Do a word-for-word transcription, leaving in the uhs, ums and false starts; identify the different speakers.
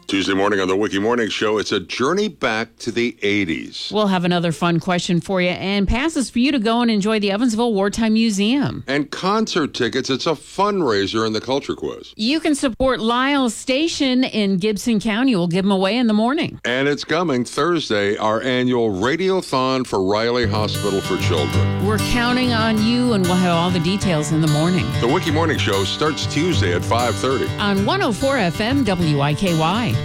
Speaker 1: Tuesday morning on the Wiki Morning Show, it's a journey back to the eighties.
Speaker 2: We'll have another fun question for you and passes for you to go and enjoy the Evansville Wartime Museum.
Speaker 1: And concert tickets. It's a fundraiser in the Culture Quiz.
Speaker 2: You can support Lyle's Station in Gibson County. We'll give them away in the morning.
Speaker 1: And it's coming Thursday, our annual Radiothon for Riley Hospital for Children.
Speaker 2: We're counting on you, and we'll have all the details in the morning.
Speaker 1: The Wiki Morning Show starts Tuesday at five thirty.
Speaker 2: On one oh four F M W I K Y.